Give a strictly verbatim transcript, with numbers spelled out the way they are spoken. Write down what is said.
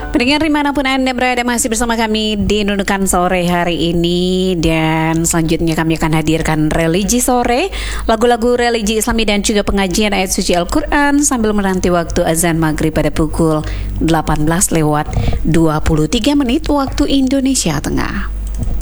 Pendengar dimanapun Anda berada, masih bersama kami di Nunukan Sore hari ini. Dan selanjutnya kami akan hadirkan religi sore, lagu-lagu religi Islami dan juga pengajian ayat suci Al-Quran sambil menanti waktu azan maghrib pada pukul delapan belas lewat dua puluh tiga menit waktu Indonesia Tengah.